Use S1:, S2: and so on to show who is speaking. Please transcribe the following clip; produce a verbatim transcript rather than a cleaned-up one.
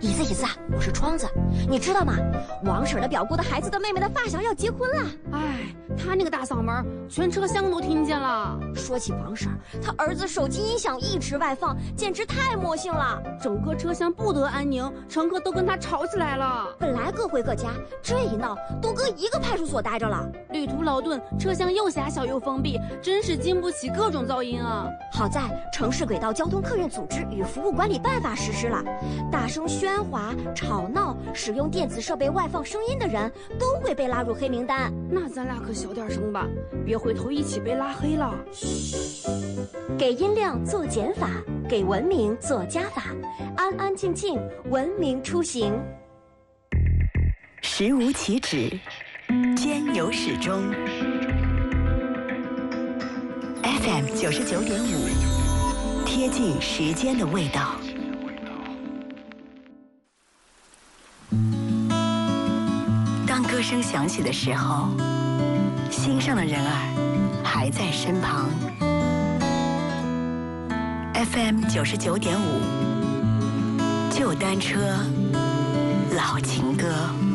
S1: 意思意思啊，我是窗子，你知道吗？王婶的表姑的孩子的妹妹的发小要结婚了。
S2: 哎，他那个大嗓门，全车厢都听见了。
S1: 说起王婶，她儿子手机音响一直外放，简直太魔性了，
S2: 整个车厢不得安宁，乘客都跟他吵起来了。
S1: 本来各回各家，这一闹，都搁一个派出所待着了。
S2: 旅途劳顿，车厢又狭小又封闭，真是经不起各种噪音啊。
S1: 好在城市轨道交通客运组织与服务管理办法实施了，大声喧哗、吵闹、使用电子设备外放声音的人都会被拉入黑名单。
S2: 那咱俩可小点声吧，别回头一起被拉黑了。
S1: 嘘，给音量做减法，给文明做加法，安安静静，文明出行。
S3: 时无其止，间有始终。F M 九十九点五，贴近时间的味道。当歌声响起的时候，心上的人儿还在身旁。F M 九十九点五，旧单车，老情歌。